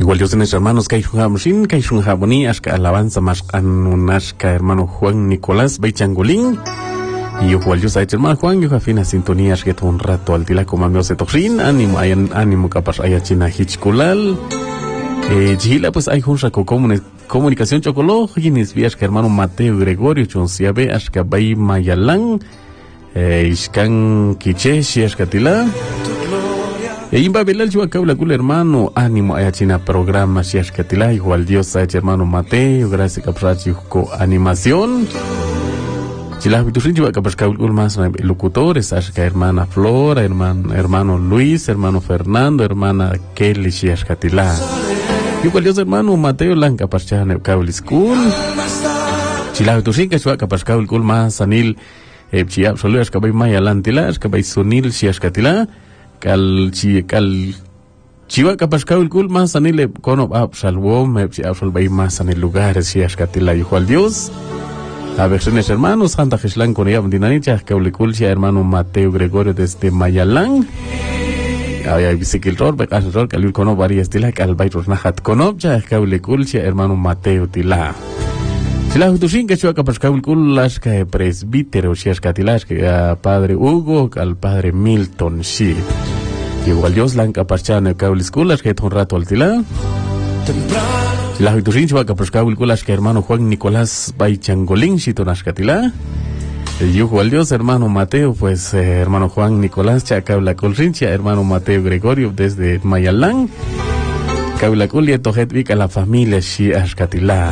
Igual Dios en hermanos Kaishun Jaboni, Ashka Alabanza más Anunashka, hermano Juan Nicolás Beichangolín. Y igual Dios hermano Juan, yo afina sintonía, que un rato al tila como amigos de Toxin, ánimo capaz haya china hichkulal. Chila pues hay un saco comunicación chocoló, Ginis vías que hermano Mateo Gregorio Chonsiabe, Ashka Bay Mayalán, Ishkan Kiche, Shiashkatila. Imba Belal Chuacabla Gul hermano, ánimo a China programa Shiashkatila, igual Dios a hermano Mateo, gracias Caprachi co animación. Chila Viturin Chuacabla más locutores, Ashka hermana Flora, hermano Luis, hermano Fernando, hermana Kelly Shiashkatila. Igual Dios hermano Mateo Lanca Paschane Cable School. Chila Viturin Chuacabla más Anil. Chia absoluto es que vai mai alantila, es que vai sunil Shiashkatila. Kal chiva capascau el kul más anile cono salvo me absolvei más en el lugar Shiashkatila hijo al Dios. A versiones hermanos Santa Jeslan con ella dinanicha kaulekul sia hermano Mateo Gregorio desde Mayalán. Ay bisikil ror bekas ror kalul cono varias tila kal bairos nahat cono ya kaulekul sia hermano Mateo tila. Sila hutusin que chua capascau el kul las que presbítero Shiashkatila que padre Hugo al padre Milton Shi. Igual Dios la capachana el caul escuelas que un rato al tila. La hutusin chua capascau el kulas que hermano Juan Nicolás Baichangolín Shitonashkatila. Igual Dios hermano Mateo pues hermano Juan Nicolás Chacabla Colrincha hermano Mateo Gregorio desde Mayalán. Cabla Culia Tojetvic a la familia Shiashkatila.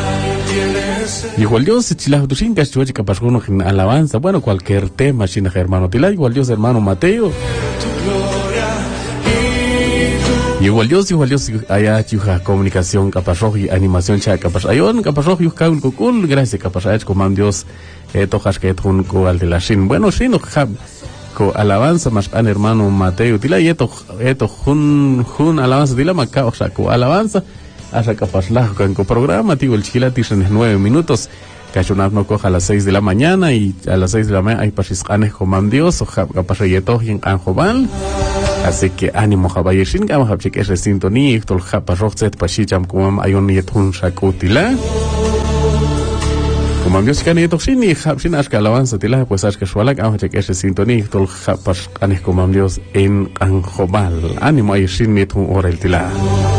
Igual Dios, Chilahu Tushin, Cachuachi, Capascuno, alabanza, bueno, cualquier tema, China, hermano Tila, igual Dios, hermano Mateo. Igual Dios, allá, Chuja, comunicación, Capasroji, animación, Cha, Capasayon, Capasroji, Kaul, Kukul, gracias, Capasach, coman Dios, Tojas, que Tunco, al de la Shin. Bueno, Shin, co alabanza, más an hermano Mateo Tila, y Jun, alabanza, Tila, Macao, o sea, co alabanza. Hasta capaz con programa, tío, el chilatis en 9 minutos. Cachonaz no coja a las 6 de la mañana y a las 6 de la mañana hay pasiscanes como Dios o capaz reyeto en Anjobal. Así que ánimo, Jabayeshin, Gama Japchik es sintonía, Ictol Japa Roxet, Pashicham, como hay un yetun Shakutila. Como Dios que Toxin y Japshin Ashka alabanza Tila, pues Ashka Shualak, Amachek es sintonía, Ictol Japa Canes como Dios en Anjobal. Ánimo, Ayeshin, Yetun Orel Tila.